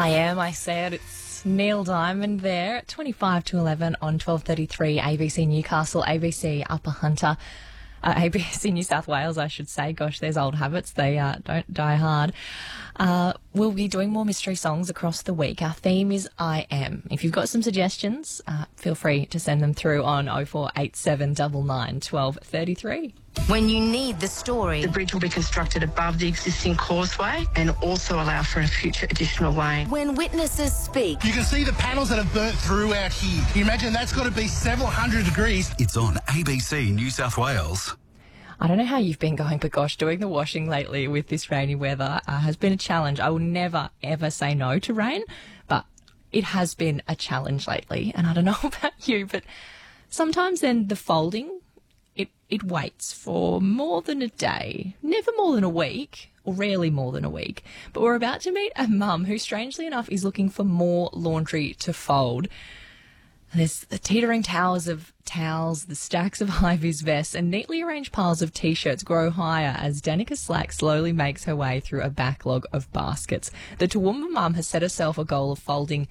I am, I said. It's Neil Diamond there at 25 to 11 on 12:33 ABC Newcastle, ABC Upper Hunter, ABC New South Wales, I should say. Gosh, there's old habits. They don't die hard. We'll be doing more mystery songs across the week. Our theme is I Am. If you've got some suggestions, feel free to send them through on 0487 99 1233. When you need the story, the bridge will be constructed above the existing causeway and also allow for a future additional lane. when witnesses speak, You can see the panels that have burnt through out here. You imagine that's got to be several hundred degrees. It's on ABC New South Wales. I don't know how you've been going, but gosh, doing the washing lately with this rainy weather has been a challenge. I will never, ever say no to rain, but it has been a challenge lately. And I don't know about you, but sometimes then the folding, it waits for more than a day, never more than a week, or rarely more than a week. But we're about to meet a mum who, strangely enough, is looking for more laundry to fold. There's the teetering towers of towels, the stacks of high-vis vests, and neatly arranged piles of T-shirts grow higher as Danica Slack slowly makes her way through a backlog of baskets. The Toowoomba mum has set herself a goal of folding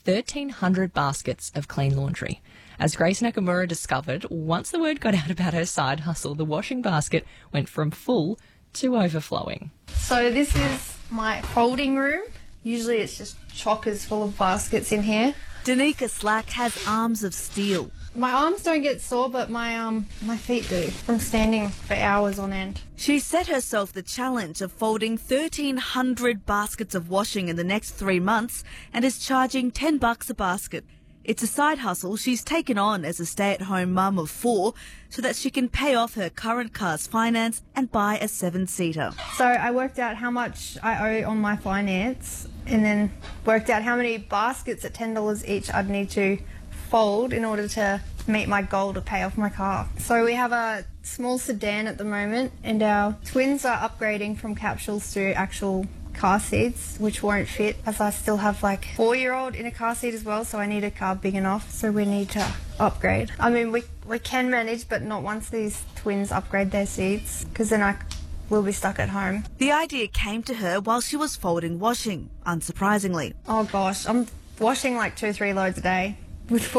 1,300 baskets of clean laundry. As Grace Nakamura discovered, once the word got out about her side hustle, the washing basket went from full to overflowing. So this is my folding room. Usually it's just chockers full of baskets in here. Danica Slack has arms of steel. My arms don't get sore, but my feet do from standing for hours on end. She set herself the challenge of folding 1,300 baskets of washing in the next 3 months and is charging $10 a basket. It's a side hustle she's taken on as a stay-at-home mum of 4 so that she can pay off her current car's finance and buy a 7-seater. So I worked out how much I owe on my finance and then worked out how many baskets at $10 each I'd need to fold in order to meet my goal to pay off my car. So we have a small sedan at the moment and our twins are upgrading from capsules to actual car seats, which won't fit as I still have like 4-year-old in a car seat as well, so I need a car big enough, so we need to upgrade. I mean, we can manage, but not once these twins upgrade their seats, because then I will be stuck at home. The idea came to her while she was folding washing, unsurprisingly. Oh gosh, I'm washing like 2-3 loads a day with